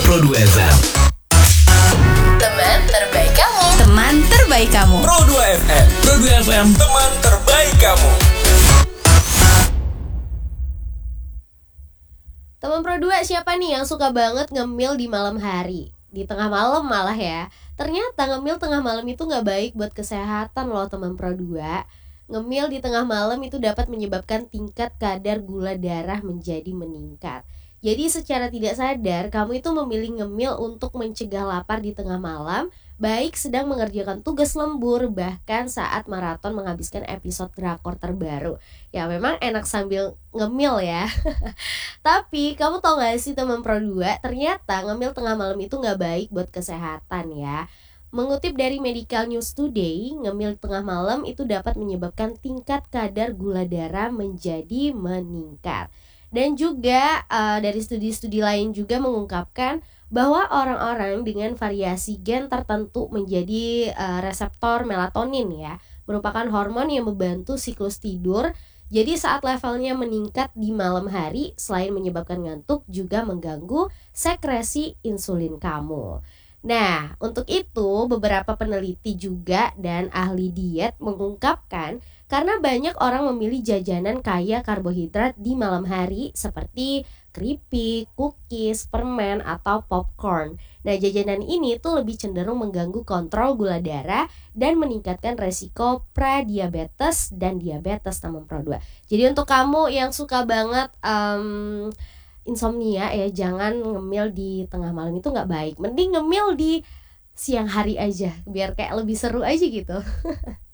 Pro 2 FM. Teman terbaik kamu. Teman terbaik kamu. Pro 2 FM. Pro 2 FM. Teman terbaik kamu. Teman Pro 2, siapa nih yang suka banget ngemil di malam hari? Di tengah malam malah ya. Ternyata ngemil tengah malam itu gak baik buat kesehatan loh teman Pro 2. Ngemil di tengah malam itu dapat menyebabkan tingkat kadar gula darah menjadi meningkat. Jadi secara tidak sadar kamu itu memilih ngemil untuk mencegah lapar di tengah malam, baik sedang mengerjakan tugas lembur, bahkan saat maraton menghabiskan episode drakor terbaru. Ya memang enak sambil ngemil ya. Tapi kamu tau gak sih teman Pro 2, ternyata ngemil tengah malam itu gak baik buat kesehatan ya. Mengutip dari Medical News Today, ngemil tengah malam itu dapat menyebabkan tingkat kadar gula darah menjadi meningkat. Dan juga dari studi-studi lain juga mengungkapkan bahwa orang-orang dengan variasi gen tertentu menjadi reseptor melatonin ya, merupakan hormon yang membantu siklus tidur. Jadi saat levelnya meningkat di malam hari, selain menyebabkan ngantuk juga mengganggu sekresi insulin kamu. Nah, untuk itu beberapa peneliti juga dan ahli diet mengungkapkan karena banyak orang memilih jajanan kaya karbohidrat di malam hari seperti keripik, cookies, permen, atau popcorn. Nah, jajanan ini tuh lebih cenderung mengganggu kontrol gula darah dan meningkatkan resiko pradiabetes dan diabetes teman Pro 2. Jadi untuk kamu yang suka banget insomnia ya, jangan ngemil di tengah malam, itu gak baik. Mending ngemil di siang hari aja biar kayak lebih seru aja gitu.